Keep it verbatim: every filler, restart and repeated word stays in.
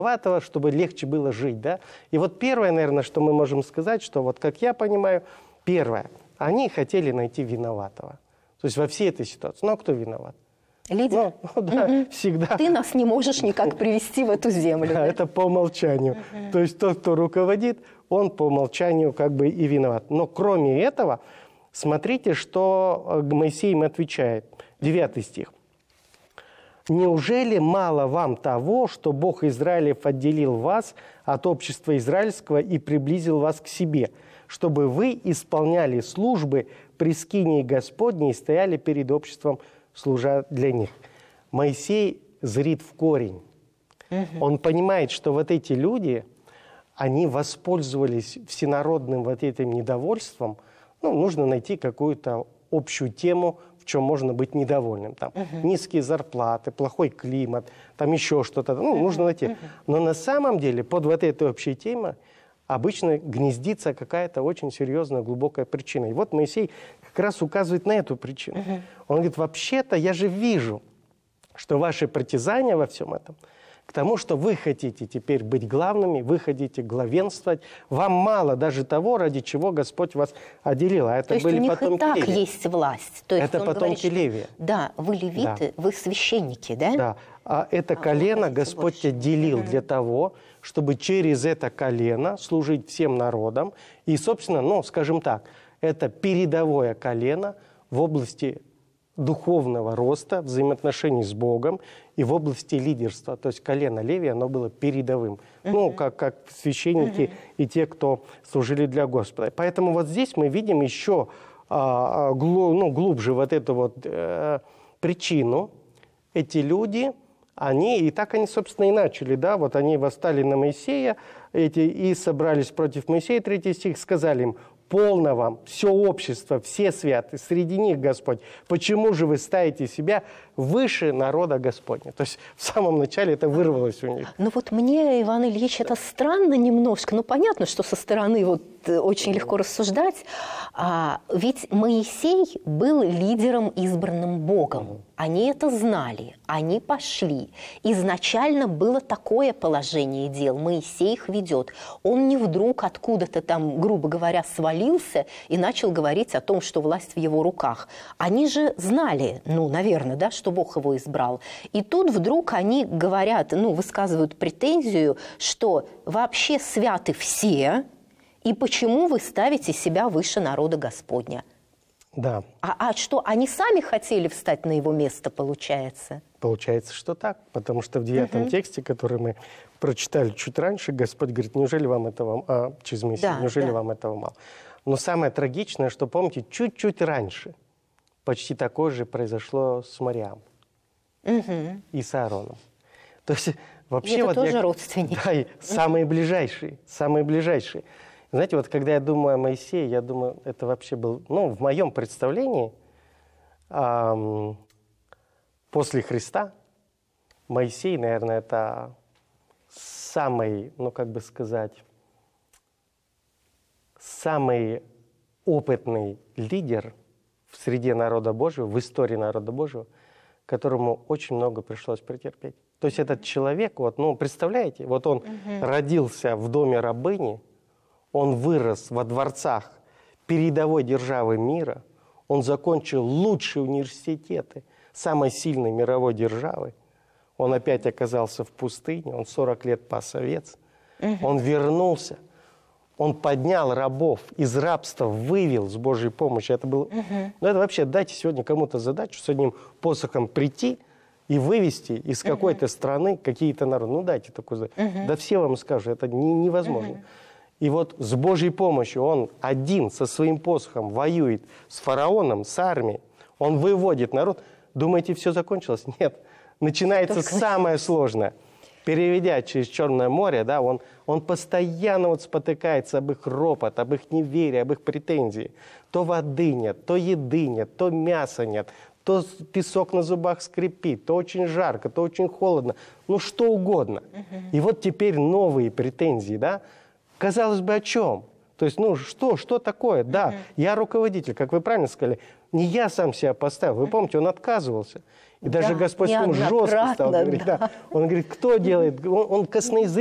виноватого, чтобы легче было жить, да. И вот первое, наверное, что мы можем сказать, что вот как я понимаю, первое, они хотели найти виноватого. То есть во всей этой ситуации. Ну, а кто виноват? Лидер? Ну, ну да, угу. всегда. Ты нас не можешь никак привести в эту землю. Да, это по умолчанию. Угу. То есть тот, кто руководит, он по умолчанию как бы и виноват. Но кроме этого, смотрите, что Моисей им отвечает. Девятый стих. «Неужели мало вам того, что Бог Израилев отделил вас от общества израильского и приблизил вас к себе, чтобы вы исполняли службы при скинии Господней и стояли перед обществом, служа для них?» Моисей зрит в корень. Угу. Он понимает, что вот эти люди, они воспользовались всенародным вот этим недовольством. Ну, нужно найти какую-то общую тему, в чем можно быть недовольным. Там угу. низкие зарплаты, плохой климат, там еще что-то. Ну, угу. нужно найти. Угу. Но на самом деле под вот этой общей темой обычно гнездится какая-то очень серьезная, глубокая причина. И вот Моисей как раз указывает на эту причину. Uh-huh. Он говорит, вообще-то я же вижу, что ваши притязания во всем этом к тому, что вы хотите теперь быть главными, вы хотите главенствовать. Вам мало даже того, ради чего Господь вас отделил. А это То есть были у них потомки и так Левия. есть власть. То есть это потомки говорит, Левия. Да, вы левиты, да. вы священники, да? Да. А это а, колено Господь больше. отделил uh-huh. для того, чтобы через это колено служить всем народам. И, собственно, ну, скажем так, это передовое колено в области духовного роста, взаимоотношений с Богом и в области лидерства. То есть колено Левия, оно было передовым. Uh-huh. Ну, как, как священники uh-huh. и те, кто служили для Господа. Поэтому вот здесь мы видим еще а, глу, ну, глубже вот эту вот э, причину. Эти люди... Они, и так они, собственно, и начали, да, вот они восстали на Моисея эти, и собрались против Моисея, третий стих, сказали им, полно вам, все общество, все святы, среди них Господь, почему же вы ставите себя выше народа Господня? То есть в самом начале это вырвалось у них. Ну вот мне, Иван Ильич, это странно немножко, ну понятно, что со стороны вот очень легко рассуждать, а, ведь Моисей был лидером, избранным Богом. Они это знали, они пошли. Изначально было такое положение дел, Моисей их ведет. Он не вдруг откуда-то там, грубо говоря, свалился и начал говорить о том, что власть в его руках. Они же знали, ну, наверное, да, что Бог его избрал. И тут вдруг они говорят, ну, высказывают претензию, что вообще святы все, и почему вы ставите себя выше народа Господня? Да. А, а что, они сами хотели встать на его место, получается? Получается, что так. Потому что в девятом uh-huh. тексте, который мы прочитали чуть раньше, Господь говорит, неужели вам этого, а, через Моисея, да, неужели да. вам этого мало? Но самое трагичное, что, помните, чуть-чуть раньше почти такое же произошло с Мариам uh-huh. и с Аароном. То есть вообще... И это вот тоже я, родственники. Да, и самые ближайшие, самые ближайшие. Знаете, вот когда я думаю о Моисее, я думаю, это вообще был, ну, в моем представлении, эм, после Христа, Моисей, наверное, это самый, ну, как бы сказать, самый опытный лидер в среде народа Божьего, в истории народа Божьего, которому очень много пришлось претерпеть. То есть этот человек, вот, ну, представляете, вот он угу. родился в доме рабыни, он вырос во дворцах передовой державы мира, он закончил лучшие университеты самой сильной мировой державы, он опять оказался в пустыне, он сорок лет пас овец, угу. он вернулся, он поднял рабов, из рабства вывел с Божьей помощью. Это было, угу. ну это вообще дайте сегодня кому-то задачу с одним посохом прийти и вывести из какой-то угу. страны какие-то народы. Ну дайте такую задачу. Угу. Да все вам скажут, это не, невозможно. Угу. И вот с Божьей помощью он один со своим посохом воюет с фараоном, с армией. Он выводит народ. Думаете, все закончилось? Нет. Начинается Только... самое сложное. Переведя через Черное море, да, он, он постоянно вот спотыкается об их ропот, об их неверие, об их претензии. То воды нет, то еды нет, то мяса нет, то песок на зубах скрипит, то очень жарко, то очень холодно. Ну, что угодно. Uh-huh. И вот теперь новые претензии, да. Казалось бы, о чем? То есть, ну, что, что такое? Да, uh-huh. я руководитель, как вы правильно сказали. Не я сам себя поставил. Вы помните, он отказывался. И даже Да, Господь с ним жестко стал неоднократно, говорить. да. Да. Он говорит, кто делает? Он, он косноязычный.